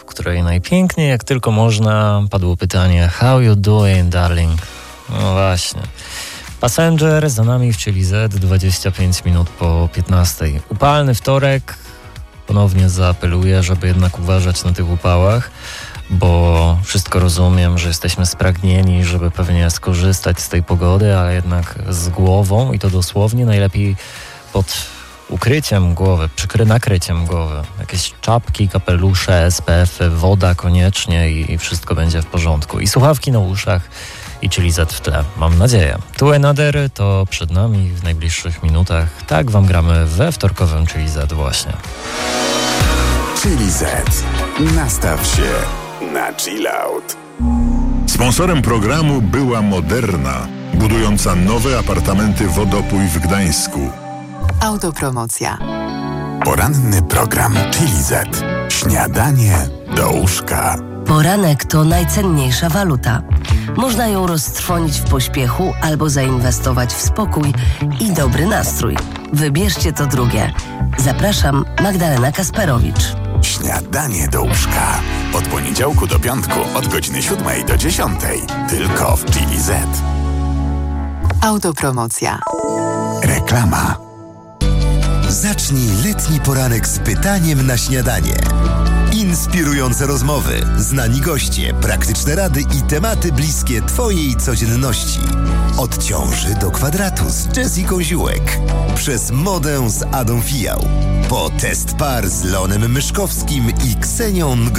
której najpiękniej jak tylko można padło pytanie How you doing, darling? No właśnie. Passenger za nami w Chili Z, 25 minut po 15. Upalny wtorek. Ponownie zaapeluję, żeby jednak uważać na tych upałach, bo wszystko rozumiem, że jesteśmy spragnieni, żeby pewnie skorzystać z tej pogody, ale jednak z głową i to dosłownie, najlepiej pod ukryciem głowy, nakryciem głowy. Jakieś czapki, kapelusze, SPF-y, woda koniecznie i wszystko będzie w porządku. I słuchawki na uszach i Chili Z w tle, mam nadzieję. Tu Another to przed nami w najbliższych minutach. Tak wam gramy we wtorkowym Chili Z właśnie. Chili Z. Nastaw się na chill out. Sponsorem programu była Moderna, budująca nowe apartamenty Wodopój w Gdańsku. Autopromocja. Poranny program Chili Z. Śniadanie do łóżka. Poranek to najcenniejsza waluta. Można ją roztrwonić w pośpiechu albo zainwestować w spokój i dobry nastrój. Wybierzcie to drugie. Zapraszam, Magdalena Kasperowicz. Śniadanie do łóżka. Od poniedziałku do piątku od godziny 7 do 10. Tylko w Chili Z. Autopromocja. Reklama. Zacznij letni poranek z pytaniem na śniadanie. Inspirujące rozmowy, znani goście, praktyczne rady i tematy bliskie Twojej codzienności. Od ciąży do kwadratu z Jessiką Ziółek. Przez modę z Adą Fijał. Po test par z Leonem Myszkowskim i Ksenią